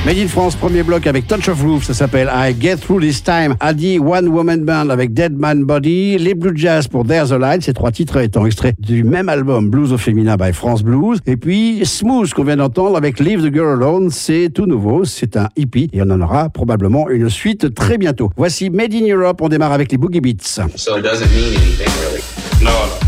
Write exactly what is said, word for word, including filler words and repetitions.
Made in France, premier bloc avec Touch of Roof, ça s'appelle I Get Through This Time. Adi One Woman Band avec Dead Man Body. Les Blue Jazz pour There's a Light. Ces trois titres étant extraits du même album Blues of Femina by France Blues. Et puis Smooth qu'on vient d'entendre avec Leave the Girl Alone. C'est tout nouveau, c'est un hippie et on en aura probablement une suite très bientôt. Voici Made in Europe, on démarre avec les Boogie Beats. So it doesn't mean anything really. No, no.